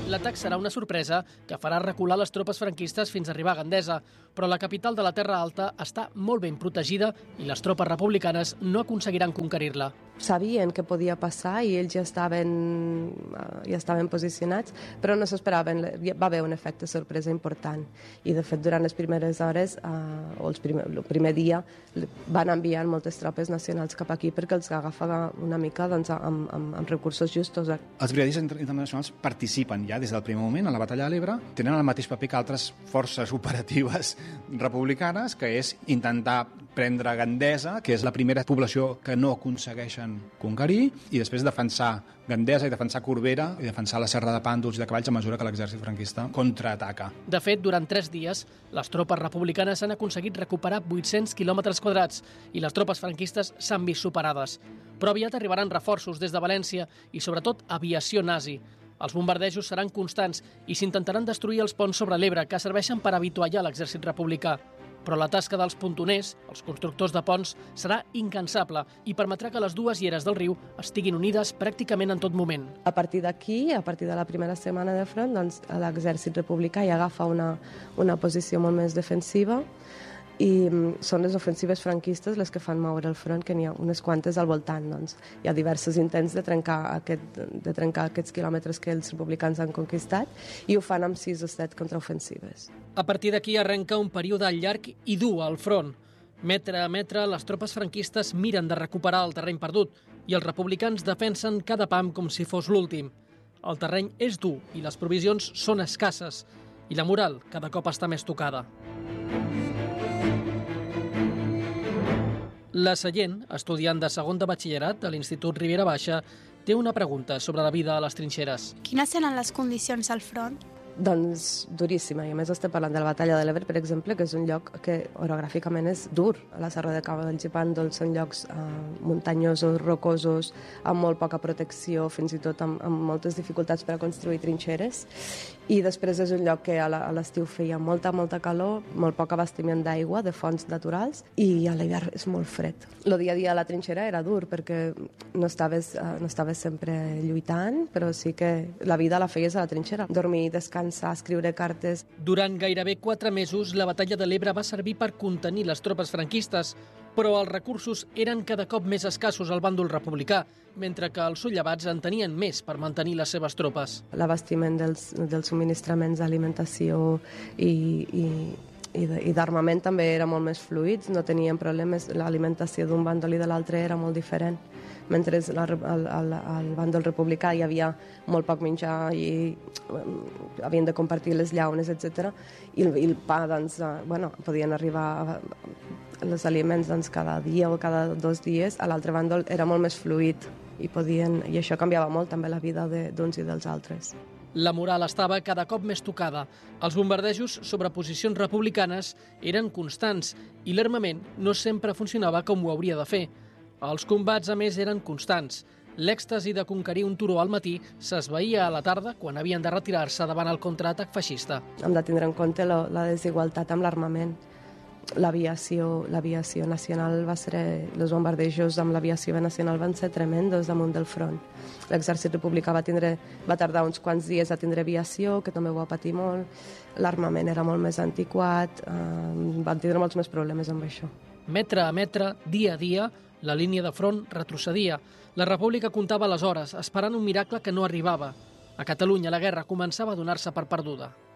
L'atac serà una sorpresa que farà recular les tropes franquistes fins a arribar a Gandesa, però la capital de la Terra Alta està molt ben protegida i les tropes republicanes no aconseguiran conquerir-la. Sabien què podia passar i ells ja estaven posicionats, però no s'esperaven, va haver un efecte sorpresa important. I de fet, durant les primeres hores, o el primer dia, van enviar moltes tropes nacionals cap aquí perquè els agafava una mica amb recursos justos. Els brigadistes internacionals participen ja des del primer moment a la batalla de l'Ebre, tenen el mateix paper que altres forces operatives republicanes, que és intentar prendre Gandesa, que és la primera població que no aconsegueixen conquerir, i després defensar Gandesa i defensar Corbera i defensar la Serra de Pàndols i de Cavalls a mesura que l'exèrcit franquista contraataca. De fet, durant 3 dies, les tropes republicanes han aconseguit recuperar 800 quilòmetres quadrats i les tropes franquistes s'han vist superades. Però aviat arribaran reforços des de València i, sobretot, aviació nazi. Els bombardejos seran constants i s'intentaran destruir els ponts sobre l'Ebre, que serveixen per avituallar l'exèrcit republicà. Però la tasca dels pontoners, els constructors de ponts, serà incansable i permetrà que les dues lleres del riu estiguin unides pràcticament en tot moment. A partir d'aquí, a partir de la primera setmana de front, doncs, l'exèrcit republicà ja agafa una posició molt més defensiva i són les ofensives franquistes les que fan moure el front, que n'hi ha unes quantes al voltant. Doncs. Hi ha diversos intents de trencar aquests quilòmetres que els republicans han conquistat i ho fan amb 6 o 7 contraofensives. A partir d'aquí arrenca un període llarg i dur al front. Metre a metre, les tropes franquistes miren de recuperar el terreny perdut i els republicans defensen cada pam com si fos l'últim. El terreny és dur i les provisions són escasses i la moral cada cop està més tocada. La Sallent, estudiant de segon de batxillerat de l'Institut Ribera Baixa, té una pregunta sobre la vida a les trinxeres. Quines eren les condicions al front? Doncs duríssima, i a més estem parlant de la batalla de l'Ebre, per exemple, que és un lloc que orogràficament és dur. La Serra de Cavalls i Pàndols són llocs muntanyosos, rocosos, amb molt poca protecció, fins i tot amb moltes dificultats per a construir trinxeres. I després és un lloc que a l'estiu feia molta calor, molt poc abastiment d'aigua, de fonts naturals, i a l'hivern és molt fred. El dia a dia a la trinxera era dur perquè no estaves sempre lluitant, però sí que la vida la feies a la trinxera. Dormir, descansar, escriure cartes. Durant gairebé 4 mesos, la batalla de l'Ebre va servir per contenir les tropes franquistes, però els recursos eren cada cop més escassos al bàndol republicà, mentre que els sullevats en tenien més per mantenir les seves tropes. L'abastiment dels subministraments d'alimentació i d'armament també era molt més fluid, no tenien problemes, l'alimentació d'un bàndol i de l'altre era molt diferent. Mentre al bàndol republicà hi havia molt poc menjar i havien de compartir les llaunes, etc. I el pa, doncs, podien arribar els aliments cada dia o cada 2 dies. A l'altre bàndol era molt més fluid i això canviava molt també la vida d'uns i dels altres. La moral estava cada cop més tocada. Els bombardejos sobre posicions republicanes eren constants i l'armament no sempre funcionava com ho hauria de fer. Els combats, a més, eren constants. L'èxtasi de conquerir un turó al matí s'esvaïa a la tarda quan havien de retirar-se davant el contraatac feixista. Hem de tindre en compte la desigualtat amb l'armament. L'aviació nacional els bombardejos amb l'aviació nacional van ser tremendos damunt del front. L'exèrcit republicà va tardar uns quants dies a tindre aviació, que també ho va patir molt. L'armament era molt més antiquat, van tindre molts més problemes amb això. Metre a metre, dia a dia, la línia de front retrocedia. La república comptava les hores, esperant un miracle que no arribava. A Catalunya la guerra començava a donar-se per perduda.